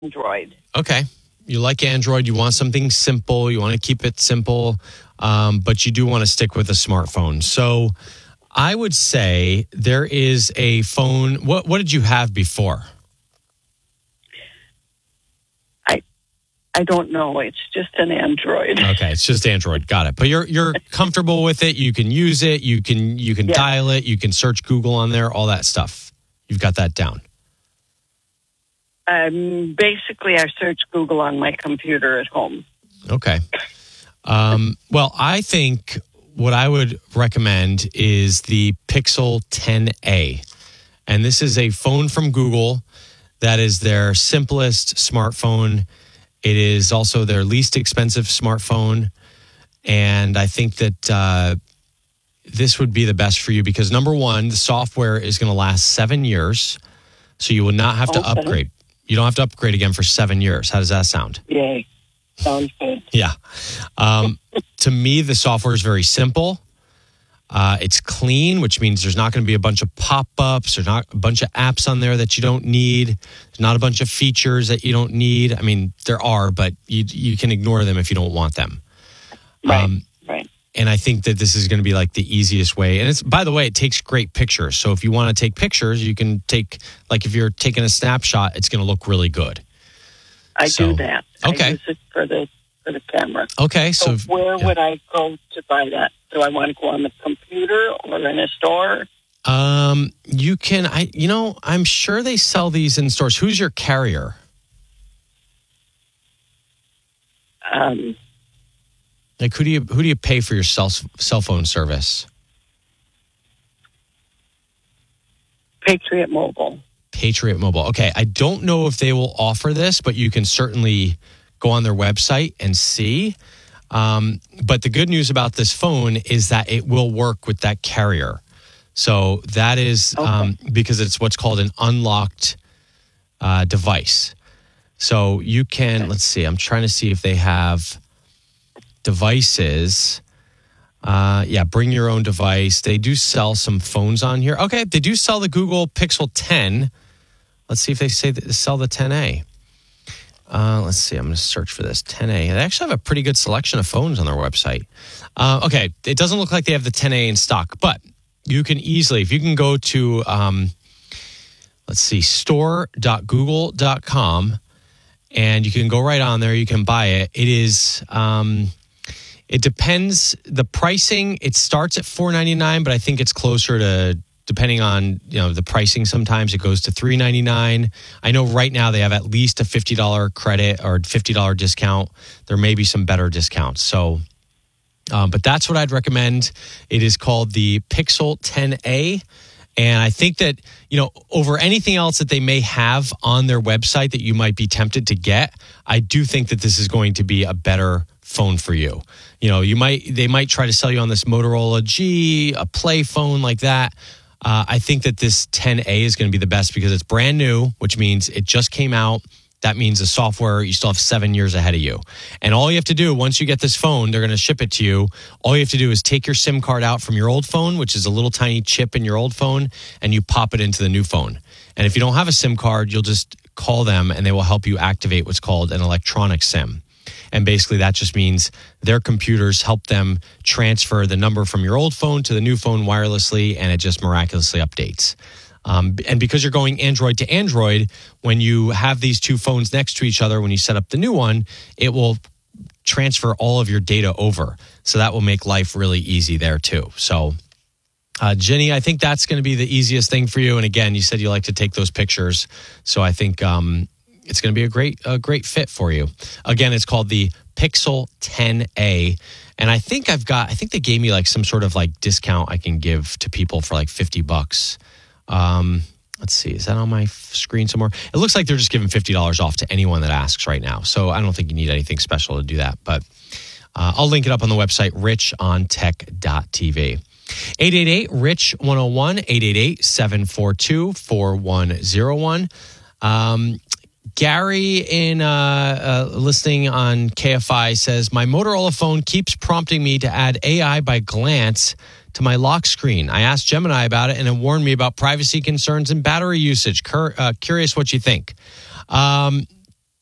Android. Okay. You like Android. You want something simple. You want to keep it simple, but you do want to stick with a smartphone. So I would say there is a phone. What did you have before? I don't know. It's just an Android. Okay, it's just Android. Got it. But you're comfortable with it. You can use it. You can dial it. You can search Google on there. All that stuff. You've got that down. Basically, I search Google on my computer at home. Okay. Well, I think what I would recommend is the Pixel 10a. And this is a phone from Google that is their simplest smartphone. It is also their least expensive smartphone. And I think that this would be the best for you because, number one, the software is going to last 7 years. So you will not have to upgrade. You don't have to upgrade again for 7 years. How does that sound? Yay. Sounds good. Yeah. To me, the software is very simple. It's clean, which means there's not going to be a bunch of pop-ups. There's not a bunch of apps on there that you don't need. There's not a bunch of features that you don't need. I mean, there are, but you can ignore them if you don't want them. Right. And I think that this is going to be like the easiest way. And it's, by the way, it takes great pictures. So if you want to take pictures, you can take, like if you're taking a snapshot, it's going to look really good. I do that. Okay. I use it for the camera. Okay. So where would I go to buy that? Do I want to go on the computer or in a store? You can, I'm sure they sell these in stores. Who's your carrier? Like who do you pay for your cell phone service? Patriot Mobile. Patriot Mobile. Okay, I don't know if they will offer this, but you can certainly go on their website and see. But the good news about this phone is that it will work with that carrier. So that is because it's what's called an unlocked device. So you can, let's see, I'm trying to see if they have devices. Bring your own device. They do sell some phones on here. Okay, they do sell the Google Pixel 10. Let's see if they sell the 10a. Let's see. I'm going to search for this 10a. They actually have a pretty good selection of phones on their website. Okay, it doesn't look like they have the 10a in stock, but you can easily, if you can go to, store.google.com, and you can go right on there. You can buy it. It is. It depends. The pricing, it starts at $499, but I think it's closer to, depending on the pricing, sometimes it goes to $399. I know right now they have at least a $50 credit or $50 discount. There may be some better discounts. So, but that's what I'd recommend. It is called the Pixel 10a. And I think that, over anything else that they may have on their website that you might be tempted to get, I do think that this is going to be a better phone for you. They might try to sell you on this Motorola G, a Play phone like that. I think that this 10a is going to be the best because it's brand new, which means it just came out. That means the software, you still have 7 years ahead of you. And all you have to do, once you get this phone, they're going to ship it to you. All you have to do is take your SIM card out from your old phone, which is a little tiny chip in your old phone, and you pop it into the new phone. And if you don't have a SIM card, you'll just call them and they will help you activate what's called an electronic SIM. And basically that just means their computers help them transfer the number from your old phone to the new phone wirelessly, and it just miraculously updates. And because you're going Android to Android, when you have these two phones next to each other, when you set up the new one, it will transfer all of your data over. So that will make life really easy there too. So, Jenny, I think that's going to be the easiest thing for you. And again, you said you like to take those pictures. So I think it's going to be a great fit for you. Again, it's called the Pixel 10a. And I think they gave me like some sort of like discount I can give to people for like $50. Let's see. Is that on my screen somewhere? It looks like they're just giving $50 off to anyone that asks right now. So I don't think you need anything special to do that. But I'll link it up on the website, richontech.tv. 888-RICH-101, 888-742-4101. Gary in listening on KFI says, my Motorola phone keeps prompting me to add AI by glance to my lock screen. I asked Gemini about it and it warned me about privacy concerns and battery usage. Curious what you think.